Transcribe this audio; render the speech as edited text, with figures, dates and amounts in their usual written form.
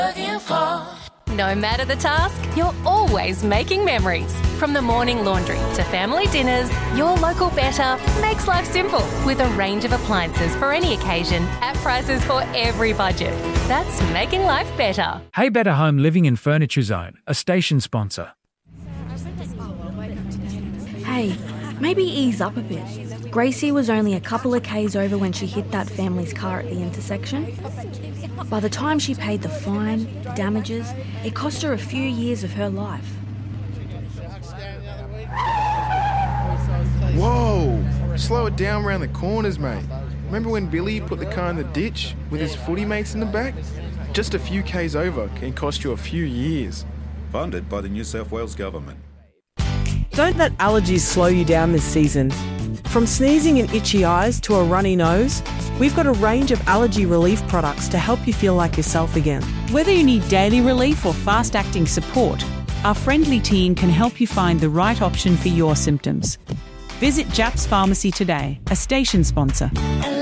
No matter the task, you're always making memories. From the morning laundry to family dinners, your local Better makes life simple with a range of appliances for any occasion at prices for every budget. That's making life better. Hey Better Home Living and Furniture Zone, a station sponsor. Hey, maybe ease up a bit. Gracie was only a couple of Ks over when she hit that family's car at the intersection. By the time she paid the fine, damages, it cost her a few years of her life. Whoa! Slow it down around the corners, mate. Remember when Billy put the car in the ditch with his footy mates in the back? Just a few Ks over can cost you a few years. Funded by the New South Wales Government. Don't let allergies slow you down this season. From sneezing and itchy eyes to a runny nose, we've got a range of allergy relief products to help you feel like yourself again. Whether you need daily relief or fast-acting support, our friendly team can help you find the right option for your symptoms. Visit Japs Pharmacy today, a station sponsor.